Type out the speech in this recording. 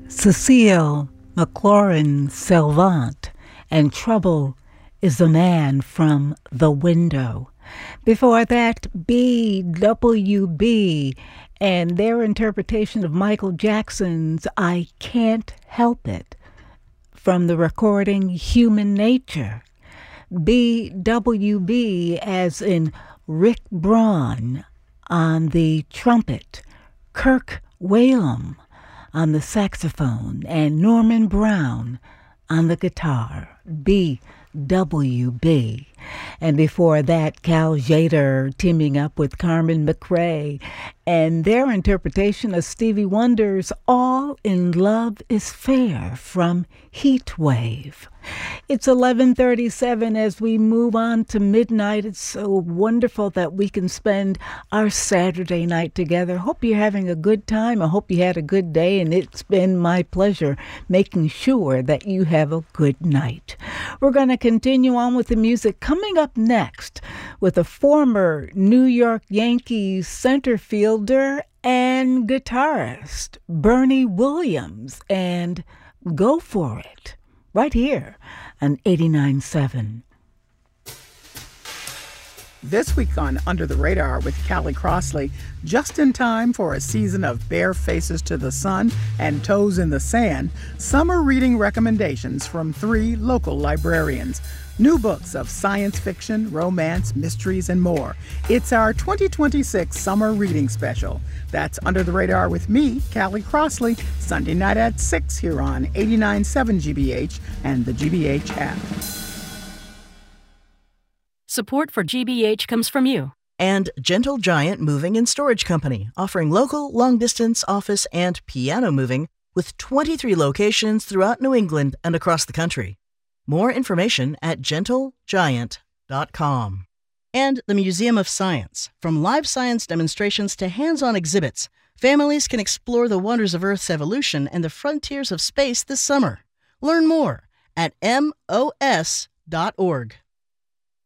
Cecile McLaurin Salvant and Trouble is the Man from the Window. Before that, BWB and their interpretation of Michael Jackson's I Can't Help It from the recording Human Nature. BWB as in Rick Braun on the trumpet, Kirk Whalum on the saxophone, and Norman Brown on the guitar. BWB. And before that, Cal Tjader teaming up with Carmen McRae and their interpretation of Stevie Wonder's All in Love is Fair from Heat Wave. It's 11:37 as we move on to midnight. It's so wonderful that we can spend our Saturday night together. Hope you're having a good time. I hope you had a good day, and it's been my pleasure making sure that you have a good night. We're going to continue on with the music. Coming up next with a former New York Yankees center fielder and guitarist, Bernie Williams, and Go For It, right here on 89.7. This week on Under the Radar with Callie Crossley, just in time for a season of bare faces to the sun and toes in the sand, summer reading recommendations from 3 local librarians. New books of science fiction, romance, mysteries, and more. It's our 2026 summer reading special. That's Under the Radar with me, Callie Crossley, Sunday night at 6 here on 89.7 GBH and the GBH app. Support for GBH comes from you. And Gentle Giant Moving and Storage Company, offering local, long-distance office and piano moving with 23 locations throughout New England and across the country. More information at gentlegiant.com. And the Museum of Science. From live science demonstrations to hands-on exhibits, families can explore the wonders of Earth's evolution and the frontiers of space this summer. Learn more at mos.org.